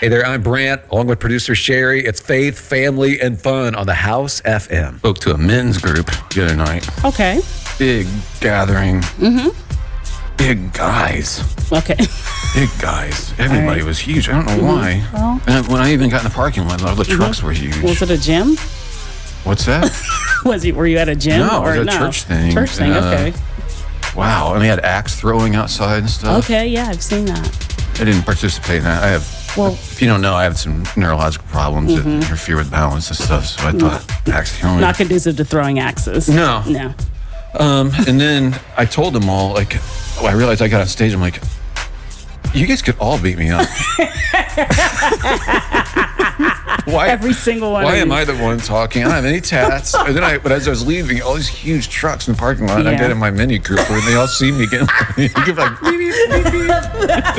Hey there, I'm Brant, along with producer Sherry. It's faith, family, and fun on the House FM. Spoke to a men's group the other night. Okay. Big gathering. Big guys. Okay. Big guys. Everybody was huge. I don't know why. Well. And when I even got in the parking lot, all the trucks were huge. Was it a gym? What's that? Were you at a gym? No, or it was a church thing. Church thing, okay. Wow. And they had axe throwing outside and stuff. Okay, yeah, I've seen that. I didn't participate in that. If you don't know, I have some neurological problems that interfere with balance and stuff. So I thought axe throwing. Not conducive to throwing axes. No. No. And then I told them all, like, I realized I got on stage. I'm like, you guys could all beat me up. Why? Every single one. Why am I the one talking? I don't have any tats. And then but as I was leaving, all these huge trucks in the parking lot, and I Yeah. get in my Mini Cooper, and they all see me again. You give like, beep, beep, beep, beep.